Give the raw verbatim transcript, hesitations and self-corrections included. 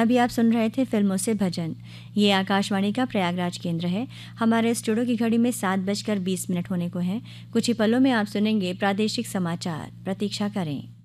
अभी आप सुन रहे थे फिल्मों से भजन। ये आकाशवाणी का प्रयागराज केंद्र है। हमारे स्टूडियो की घड़ी में सात बजकर बीस मिनट होने को हैं। कुछ ही पलों में आप सुनेंगे प्रादेशिक समाचार। प्रतीक्षा करें।